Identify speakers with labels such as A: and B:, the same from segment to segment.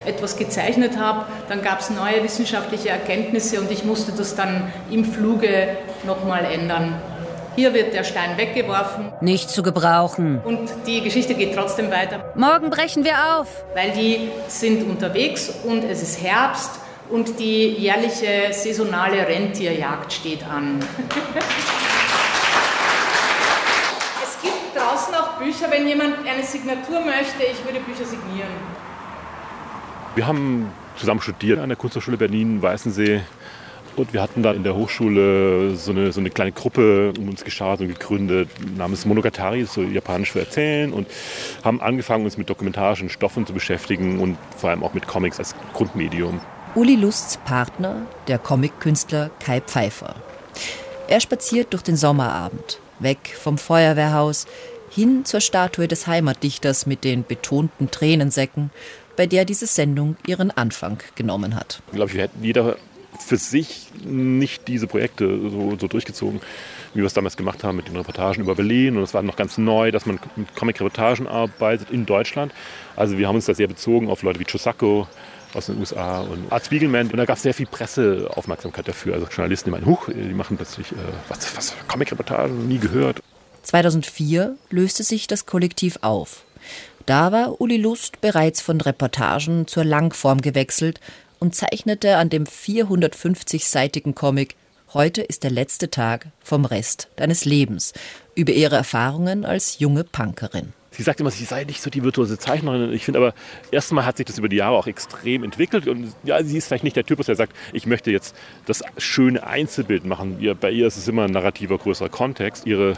A: etwas gezeichnet habe, dann gab es neue wissenschaftliche Erkenntnisse und ich musste das dann im Fluge nochmal ändern. Hier wird der Stein weggeworfen.
B: Nicht zu gebrauchen.
A: Und die Geschichte geht trotzdem weiter.
B: Morgen brechen wir auf.
A: Weil die sind unterwegs und es ist Herbst und die jährliche saisonale Rentierjagd steht an. Es gibt draußen auch Bücher, wenn jemand eine Signatur möchte, ich würde Bücher signieren.
C: Wir haben zusammen studiert an der Kunsthochschule Berlin-Weißensee. Und wir hatten da in der Hochschule so eine kleine Gruppe um uns geschart und gegründet, namens Monogatari, so japanisch für Erzählen, und haben angefangen, uns mit dokumentarischen Stoffen zu beschäftigen und vor allem auch mit Comics als Grundmedium.
D: Uli Lusts Partner, der Comic-Künstler Kai Pfeiffer. Er spaziert durch den Sommerabend, weg vom Feuerwehrhaus, hin zur Statue des Heimatdichters mit den betonten Tränensäcken, bei der diese Sendung ihren Anfang genommen hat.
C: Ich glaube, wir hätten jeder für sich nicht diese Projekte so durchgezogen, wie wir es damals gemacht haben mit den Reportagen über Berlin. Und es war noch ganz neu, dass man mit Comic-Reportagen arbeitet in Deutschland. Also wir haben uns da sehr bezogen auf Leute wie Chosako aus den USA und Art Spiegelman. Und da gab es sehr viel Presseaufmerksamkeit dafür. Also Journalisten, die meinen, die machen plötzlich was Comic-Reportagen, nie gehört.
D: 2004 löste sich das Kollektiv auf. Da war Uli Lust bereits von Reportagen zur Langform gewechselt und zeichnete an dem 450-seitigen Comic »Heute ist der letzte Tag vom Rest deines Lebens« über ihre Erfahrungen als junge Punkerin.
C: Sie sagt immer, sie sei nicht so die virtuose Zeichnerin. Ich finde aber, erstmal hat sich das über die Jahre auch extrem entwickelt. Und ja, sie ist vielleicht nicht der Typus, der sagt, ich möchte jetzt das schöne Einzelbild machen. Bei ihr ist es immer ein narrativer, größerer Kontext. Ihre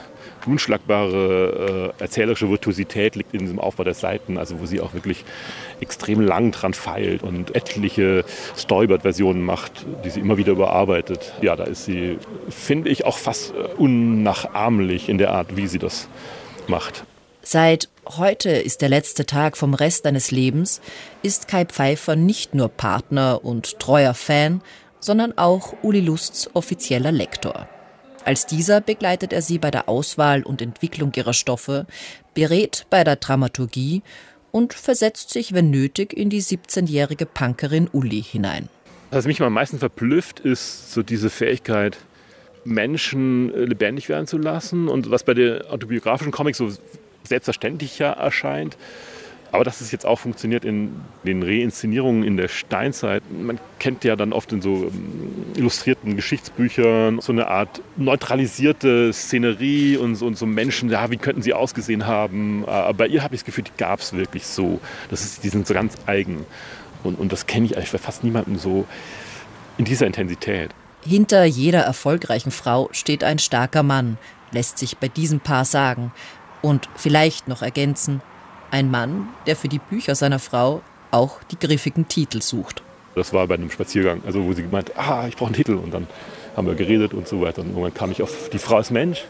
C: unschlagbare erzählerische Virtuosität liegt in diesem Aufbau der Seiten, also wo sie auch wirklich extrem lang dran feilt und etliche Storyboard-Versionen macht, die sie immer wieder überarbeitet. Ja, da ist sie, finde ich, auch fast unnachahmlich in der Art, wie sie das macht.
D: Seit »Heute ist der letzte Tag vom Rest deines Lebens« ist Kai Pfeiffer nicht nur Partner und treuer Fan, sondern auch Uli Lusts offizieller Lektor. Als dieser begleitet er sie bei der Auswahl und Entwicklung ihrer Stoffe, berät bei der Dramaturgie und versetzt sich, wenn nötig, in die 17-jährige Punkerin Uli hinein.
C: Was mich am meisten verblüfft, ist so diese Fähigkeit, Menschen lebendig werden zu lassen, und was bei den autobiografischen Comics so selbstverständlicher erscheint. Aber dass es jetzt auch funktioniert in den Reinszenierungen in der Steinzeit. Man kennt ja dann oft in so illustrierten Geschichtsbüchern so eine Art neutralisierte Szenerie und so Menschen, ja, wie könnten sie ausgesehen haben. Aber bei ihr habe ich das Gefühl, die gab es wirklich so. Die sind so ganz eigen. Und das kenne ich eigentlich bei fast niemandem so in dieser Intensität.
D: Hinter jeder erfolgreichen Frau steht ein starker Mann, lässt sich bei diesem Paar sagen. Und vielleicht noch ergänzen, ein Mann, der für die Bücher seiner Frau auch die griffigen Titel sucht.
C: Das war bei einem Spaziergang, also wo sie gemeint, ich brauche einen Titel. Und dann haben wir geredet und so weiter. Und irgendwann kam ich auf Die Frau ist Mensch.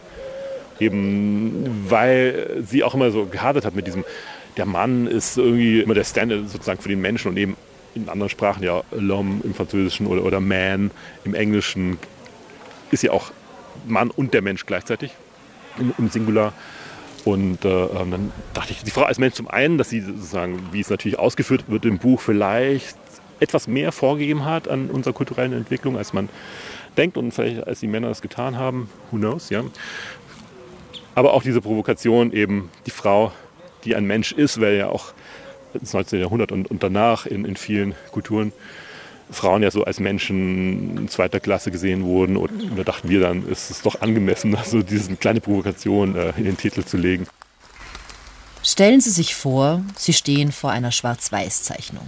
C: Eben weil sie auch immer so gehadert hat mit diesem, der Mann ist irgendwie immer der Stand sozusagen für den Menschen, und eben in anderen Sprachen, ja, l'homme im Französischen oder man im Englischen, ist ja auch Mann und der Mensch gleichzeitig im Singular. Und dann dachte ich, die Frau als Mensch zum einen, dass sie sozusagen, wie es natürlich ausgeführt wird im Buch, vielleicht etwas mehr vorgegeben hat an unserer kulturellen Entwicklung, als man denkt und vielleicht als die Männer es getan haben. Who knows, ja. Aber auch diese Provokation, eben die Frau, die ein Mensch ist, weil ja auch ins 19. Jahrhundert und danach in vielen Kulturen Frauen ja so als Menschen zweiter Klasse gesehen wurden. Und da dachten wir dann, ist es doch angemessen, also diese kleine Provokation in den Titel zu legen.
D: Stellen Sie sich vor, Sie stehen vor einer Schwarz-Weiß-Zeichnung.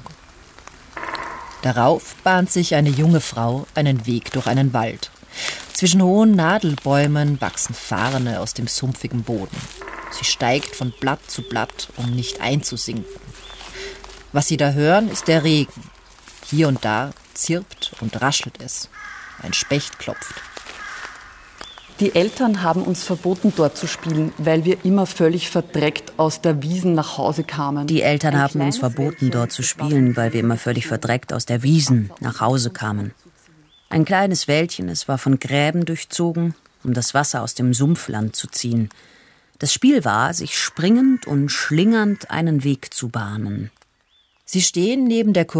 D: Darauf bahnt sich eine junge Frau einen Weg durch einen Wald. Zwischen hohen Nadelbäumen wachsen Farne aus dem sumpfigen Boden. Sie steigt von Blatt zu Blatt, um nicht einzusinken. Was Sie da hören, ist der Regen. Hier und da zirpt und raschelt es. Ein Specht klopft.
E: Die Eltern haben uns verboten, dort zu spielen, weil wir immer völlig verdreckt aus der Wiesn nach Hause kamen.
B: Die Eltern haben uns verboten, dort zu spielen, weil wir immer völlig verdreckt aus der Wiesn nach Hause kamen. Ein kleines Wäldchen, es war von Gräben durchzogen, um das Wasser aus dem Sumpfland zu ziehen. Das Spiel war, sich springend und schlingernd einen Weg zu bahnen.
D: Sie stehen neben der